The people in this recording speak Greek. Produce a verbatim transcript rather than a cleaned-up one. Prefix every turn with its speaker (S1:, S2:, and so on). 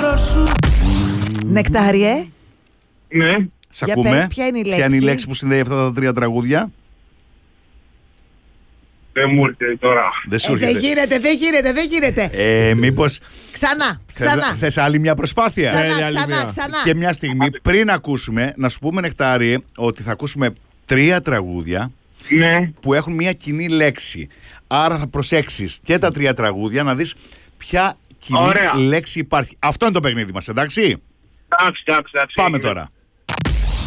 S1: δώρο σου. Νεκτάριε.
S2: Ναι.
S3: Σ'
S1: Για
S3: ακούμε.
S1: πες, ποια είναι η λέξη?
S3: Ποια είναι η λέξη που συνδέει αυτά τα τρία τραγούδια?
S2: Δεν μου έρχεται τώρα.
S3: Δεν σου
S1: Ε, δεν
S3: έρχεται.
S1: γίνεται, δεν γίνεται, δεν γίνεται.
S3: Ε, μήπως
S1: Ξανά, ξανά.
S3: θες, θες άλλη μια προσπάθεια?
S1: Ξανά,
S4: Θέλει άλλη
S1: ξανά,
S4: μία.
S1: ξανά.
S3: Και μια στιγμή πριν ακούσουμε, να σου πούμε, Νεκτάρι, ότι θα ακούσουμε τρία τραγούδια
S2: Ναι.
S3: που έχουν μια κοινή λέξη. Άρα θα προσέξεις και τα τρία τραγούδια να δεις ποια κοινή
S2: Ωραία.
S3: λέξη υπάρχει. Αυτό είναι το παιχνίδι μας, εντάξει?
S2: Εντάξει, εντάξει, εντάξει.
S3: Πάμε
S2: έγινε.
S3: τώρα.